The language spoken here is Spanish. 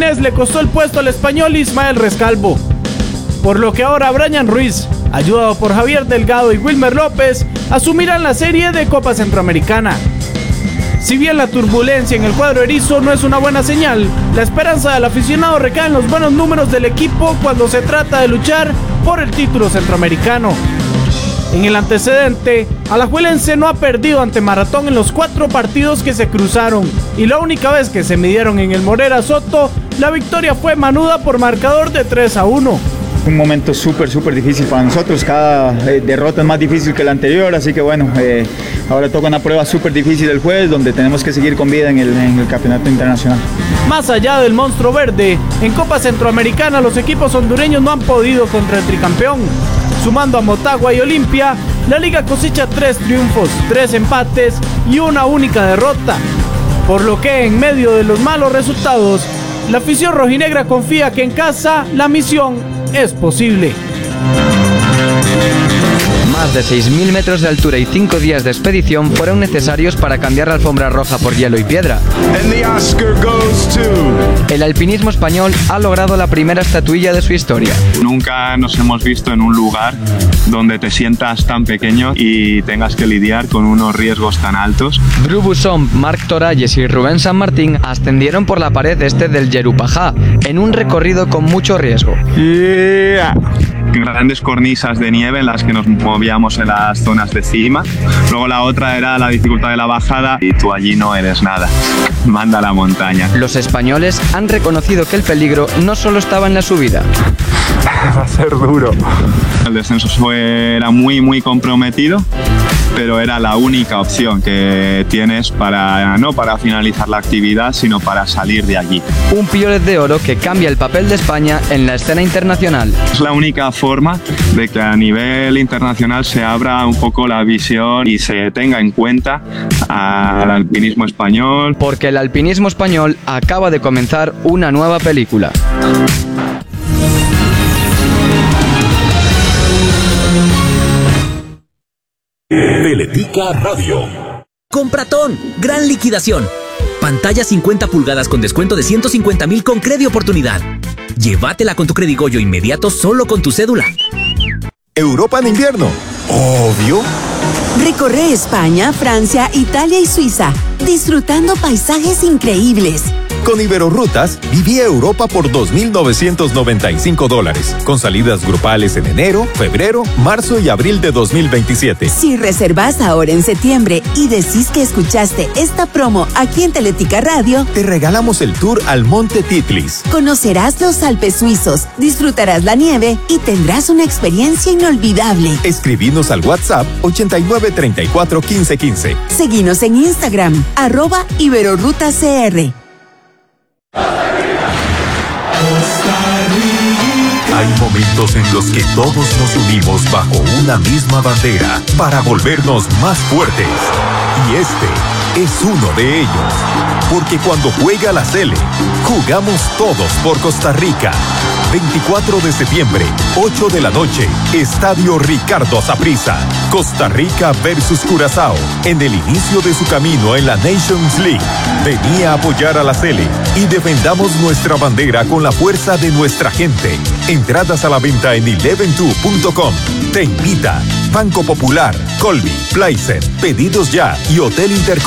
Leganés le costó el puesto al español Ismael Rescalvo, por lo que ahora Brian Ruiz, ayudado por Javier Delgado y Wilmer López, asumirán la serie de Copa Centroamericana. Si bien la turbulencia en el cuadro erizo no es una buena señal, la esperanza del aficionado recae en los buenos números del equipo cuando se trata de luchar por el título centroamericano. En el antecedente, Alajuelense no ha perdido ante Maratón en los 4 partidos que se cruzaron, y la única vez que se midieron en el Morera Soto, la victoria fue manuda por marcador de 3-1. Un momento súper difícil para nosotros, cada derrota es más difícil que la anterior, así que bueno, ahora toca una prueba súper difícil el jueves, donde tenemos que seguir con vida en el campeonato internacional. Más allá del monstruo verde, en Copa Centroamericana los equipos hondureños no han podido contra el tricampeón. Sumando a Motagua y Olimpia, la liga cosecha 3 triunfos, 3 empates y una única derrota. Por lo que en medio de los malos resultados, la afición rojinegra confía que en casa la misión es posible. Más de 6.000 metros de altura y 5 días de expedición fueron necesarios para cambiar la alfombra roja por hielo y piedra. El alpinismo español ha logrado la primera estatuilla de su historia. Nunca nos hemos visto en un lugar donde te sientas tan pequeño y tengas que lidiar con unos riesgos tan altos. Bru Busson, Marc Toralles y Rubén San Martín ascendieron por la pared este del Yerupajá en un recorrido con mucho riesgo. Grandes cornisas de nieve en las que nos movíamos en las zonas de cima. Luego la otra era la dificultad de la bajada y tú allí no eres nada. Manda la montaña. Los españoles han reconocido que el peligro no solo estaba en la subida. Va a ser duro. El descenso era muy comprometido, pero era la única opción que tienes para no para finalizar la actividad, sino para salir de allí. Un piolet de oro que cambia el papel de España en la escena internacional. Es la única forma de que a nivel internacional se abra un poco la visión y se tenga en cuenta al alpinismo español. Porque el alpinismo español acaba de comenzar una nueva película. Teletica Radio. Compratón, gran liquidación. Pantalla 50 pulgadas con descuento de 150,000 con Credi Oportunidad. Llévatela con tu Credigoyo inmediato solo con tu cédula. Europa en invierno. Obvio. Recorre España, Francia, Italia y Suiza, disfrutando paisajes increíbles. Con Iberorrutas, viví Europa por $2,995, con salidas grupales en enero, febrero, marzo y abril de 2027. Si reservas ahora en septiembre y decís que escuchaste esta promo aquí en Teletica Radio, te regalamos el tour al Monte Titlis. Conocerás los Alpes suizos, disfrutarás la nieve y tendrás una experiencia inolvidable. Escribinos al WhatsApp 89341515. Seguinos en Instagram, @IberorrutaCR. Hay momentos en los que todos nos unimos bajo una misma bandera para volvernos más fuertes. Y este es uno de ellos. Porque cuando juega la Sele, jugamos todos por Costa Rica. 24 de septiembre, 8 de la noche, Estadio Ricardo Saprissa. Costa Rica versus Curazao, en el inicio de su camino en la Nations League. Vení a apoyar a la Sele y defendamos nuestra bandera con la fuerza de nuestra gente. Entradas a la venta en 11 2.com. Te invita Banco Popular, Colby, Placer, Pedidos Ya y Hotel Intercontinental.